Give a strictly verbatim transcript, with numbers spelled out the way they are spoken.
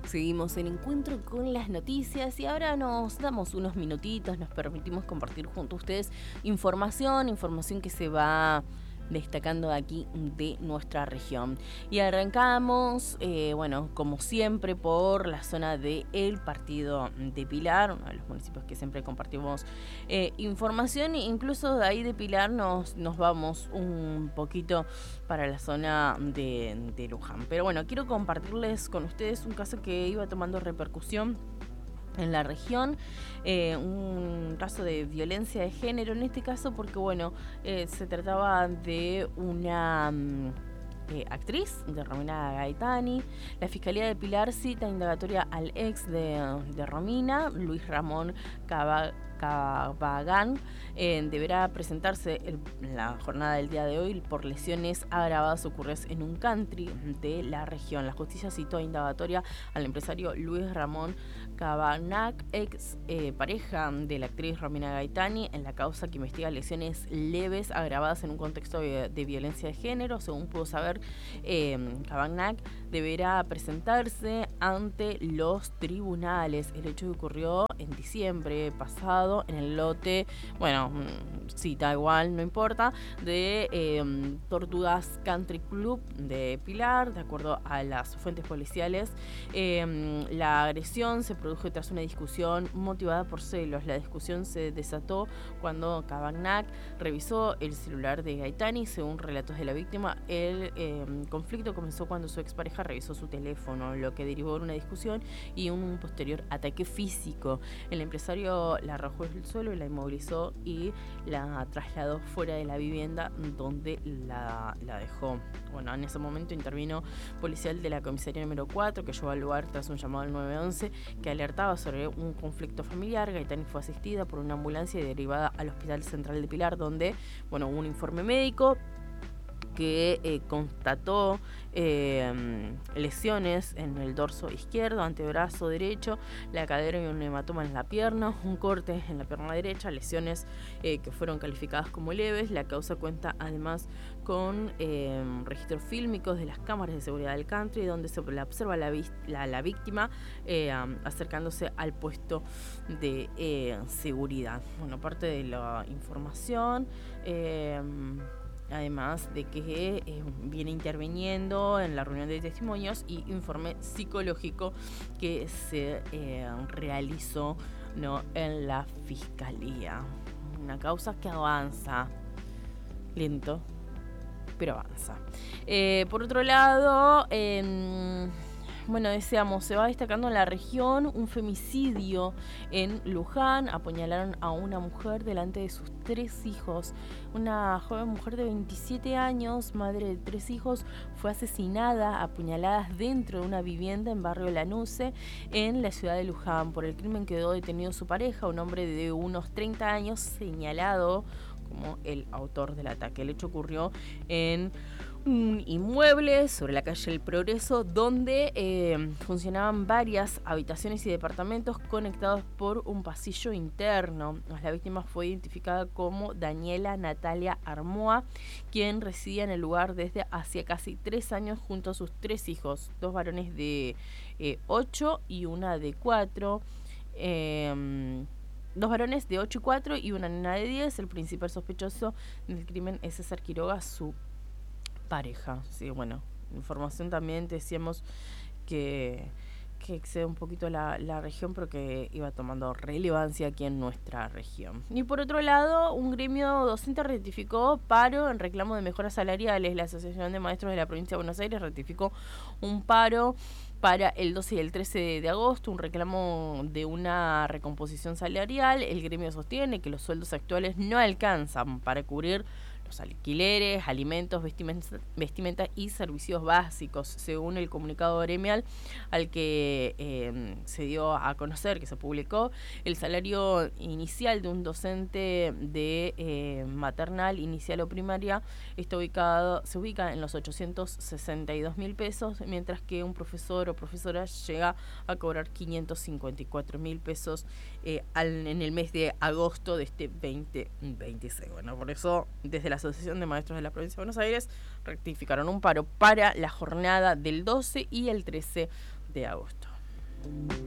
Seguimos en Encuentro con las Noticias y ahora nos damos unos minutitos, nos permitimos compartir junto a ustedes información, información que se va destacando aquí de nuestra región. Y arrancamos, eh, bueno, como siempre, por la zona del partido de Pilar, uno de los municipios que siempre compartimos eh, información, e incluso de ahí de Pilar nos, nos vamos un poquito para la zona de, de Luján. Pero bueno, quiero compartirles con ustedes un caso que iba tomando repercusión en la región, eh, un caso de violencia de género en este caso porque bueno, eh, se trataba de una um, eh, actriz, de Romina Gaetani. La Fiscalía de Pilar cita indagatoria al ex de, de Romina, Luis Ramón Cava, Cabagán. Eh, deberá presentarse el, la jornada del día de hoy por lesiones agravadas ocurridas en un country de la región. La justicia citó indagatoria al empresario Luis Ramón Cabanac, ex eh, pareja de la actriz Romina Gaetani, en la causa que investiga lesiones leves agravadas en un contexto de, de violencia de género. Según pudo saber, eh, Cabanac deberá presentarse ante los tribunales. El hecho ocurrió en diciembre pasado en el lote, bueno, cita igual, no importa, de eh, Tortugas Country Club de Pilar. De acuerdo a las fuentes policiales, eh, la agresión se produjo tras una discusión motivada por celos. La discusión se desató cuando Cabanac revisó el celular de Gaetani. Según relatos de la víctima, el eh, conflicto comenzó cuando su expareja revisó su teléfono, lo que derivó en una discusión y un posterior ataque físico. El empresario la arrojó al suelo y la inmovilizó y la trasladó fuera de la vivienda donde la, la dejó. Bueno, en ese momento intervino policial de la comisaría número cuatro, que llegó al lugar tras un llamado al nueve once que alertaba sobre un conflicto familiar. Gaetani fue asistida por una ambulancia y derivada al Hospital Central de Pilar, donde, bueno, hubo un informe médico que eh, constató eh, lesiones en el dorso izquierdo, antebrazo derecho, la cadera y un hematoma en la pierna, un corte en la pierna derecha, lesiones eh, que fueron calificadas como leves. La causa cuenta además con eh, registros fílmicos de las cámaras de seguridad del country, donde se la observa la, la, la víctima eh, um, acercándose al puesto de eh, seguridad. Bueno, parte de la información, eh, además de que eh, viene interviniendo en la reunión de testimonios y informe psicológico que se eh, realizó, ¿no?, en la fiscalía. Una causa que avanza lento, pero avanza. Eh, por otro lado, eh, bueno, decíamos, se va destacando en la región un femicidio en Luján. Apuñalaron a una mujer delante de sus tres hijos. Una joven mujer de veintisiete años, madre de tres hijos, fue asesinada a apuñaladas dentro de una vivienda en barrio Lanusse, en la ciudad de Luján. Por el crimen quedó detenido su pareja, un hombre de unos treinta años, señalado como el autor del ataque. El hecho ocurrió en un inmueble sobre la calle El Progreso, donde eh, funcionaban varias habitaciones y departamentos conectados por un pasillo interno. La víctima fue identificada como Daniela Natalia Armoa, quien residía en el lugar desde hacía casi tres años junto a sus tres hijos, dos varones de eh, ocho y una de cuatro. Eh, Dos varones de ocho y cuatro y una nena de diez. El principal sospechoso del crimen es César Quiroga, su pareja. Sí, bueno, información también decíamos que, que excede un poquito la, la región, pero que iba tomando relevancia aquí en nuestra región. Y por otro lado, un gremio docente rectificó paro en reclamo de mejoras salariales. La Asociación de Maestros de la Provincia de Buenos Aires rectificó un paro para el doce y el trece de agosto, un reclamo de una recomposición salarial. El gremio sostiene que los sueldos actuales no alcanzan para cubrir los alquileres, alimentos, vestimenta, vestimenta y servicios básicos. Según el comunicado gremial al que eh, se dio a conocer, que se publicó, el salario inicial de un docente de eh, maternal, inicial o primaria está ubicado, se ubica en los ochocientos sesenta y dos mil pesos, mientras que un profesor o profesora llega a cobrar quinientos cincuenta y cuatro mil pesos eh, al, en el mes de agosto de este veinte veintiséis. Bueno, por eso desde la Asociación de Maestros de la Provincia de Buenos Aires rectificaron un paro para la jornada del doce y el trece de agosto. Chau.